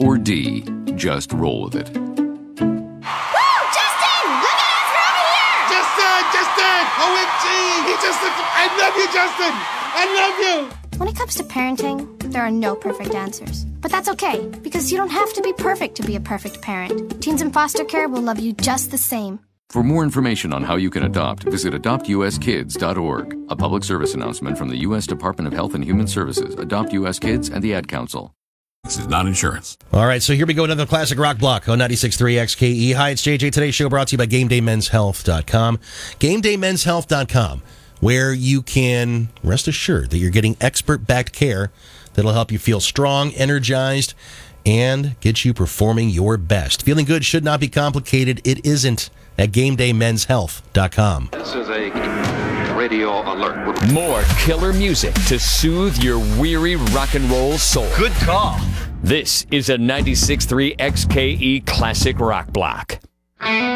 Or D, just roll with it? Woo! Justin! Look at us! We're over here! Justin! OMG! I love you, Justin! I love you! When it comes to parenting, there are no perfect answers. But that's okay, because you don't have to be perfect to be a perfect parent. Teens in foster care will love you just the same. For more information on how you can adopt, visit adoptuskids.org. A public service announcement from the U.S. Department of Health and Human Services, Adopt U.S. Kids, and the Ad Council. This is not insurance. All right, so here we go, another classic rock block on 96.3 XKE. Hi, it's JJ. Today's show brought to you by GameDayMen'sHealth.com. GameDayMen'sHealth.com, where you can rest assured that you're getting expert-backed care that'll help you feel strong, energized, and get you performing your best. Feeling good should not be complicated. It isn't at GameDayMen'sHealth.com. This is a radio alert. More killer music to soothe your weary rock and roll soul. Good call. This is a 96.3 XKE Classic Rock Block.